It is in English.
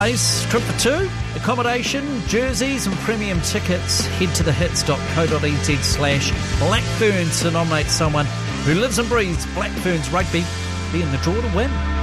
Nice. Trip for two, accommodation, jerseys and premium tickets. Head to thehits.co.nz/Black Ferns to nominate someone who lives and breathes Black Ferns rugby. Be in the draw to win.